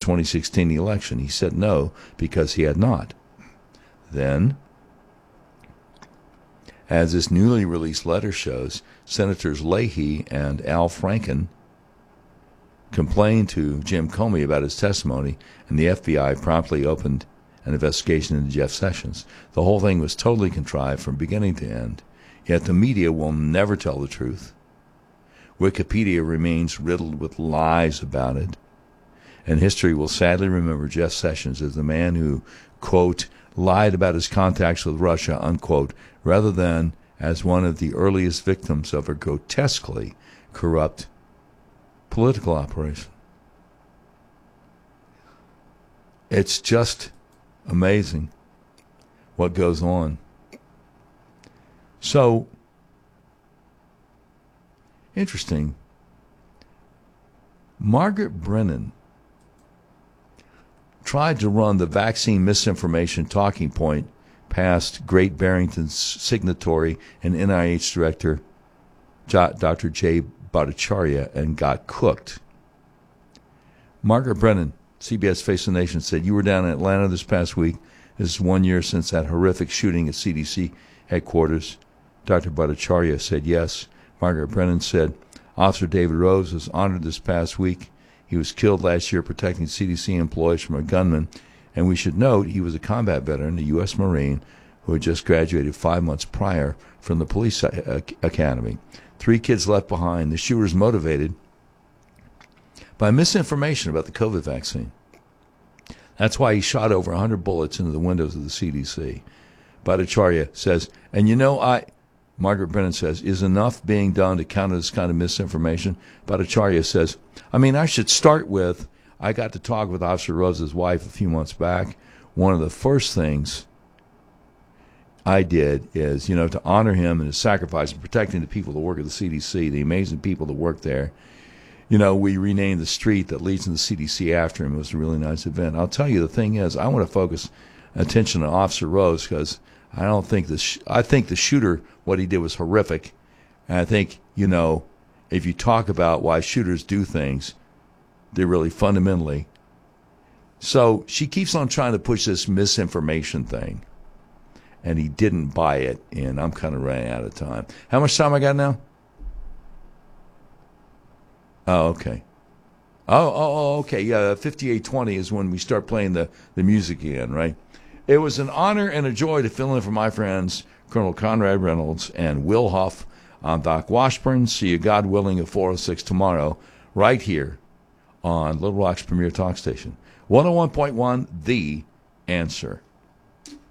2016 election. He said no because he had not. Then, as this newly released letter shows, Senators Leahy and Al Franken complained to Jim Comey about his testimony, and the FBI promptly opened an investigation into Jeff Sessions. The whole thing was totally contrived from beginning to end, yet the media will never tell the truth. Wikipedia remains riddled with lies about it, and history will sadly remember Jeff Sessions as the man who, quote, lied about his contacts with Russia, unquote, rather than as one of the earliest victims of a grotesquely corrupt political operation. It's just amazing what goes on. So, interesting. Margaret Brennan tried to run the vaccine misinformation talking point past Great Barrington's signatory and NIH director, Dr. Jay Bhattacharya, and got cooked. Margaret Brennan, CBS Face the Nation, said, "You were down in Atlanta this past week. This is 1 year since that horrific shooting at CDC headquarters." Dr. Bhattacharya said yes. Margaret Brennan said, "Officer David Rose was honored this past week. He was killed last year protecting CDC employees from a gunman, and we should note he was a combat veteran, a U.S. Marine, who had just graduated 5 months prior from the police academy. 3 kids left behind. The shooter was motivated by misinformation about the COVID vaccine. That's why he shot over 100 bullets into the windows of the CDC." Bhattacharya says, Margaret Brennan says, "Is enough being done to counter this kind of misinformation?" Bhattacharya says, I should start with, I got to talk with Officer Rose's wife a few months back. One of the first things I did is, to honor him and his sacrifice in protecting the people that work at the CDC, the amazing people that work there. We renamed the street that leads to the CDC after him. It was a really nice event. I'll tell you, the thing is, I want to focus attention on Officer Rose because I don't think I think the shooter, what he did was horrific. And I think, if you talk about why shooters do things, they're really fundamentally. So she keeps on trying to push this misinformation thing. And he didn't buy it, and I'm kind of running out of time. How much time I got now? Oh, okay. Okay. Yeah, 58:20 is when we start playing the music again, right? It was an honor and a joy to fill in for my friends, Colonel Conrad Reynolds and Will Huff. I'm Doc Washburn. See you, God willing, at 4:06 tomorrow, right here on Little Rock's premier talk station. 101.1, The Answer.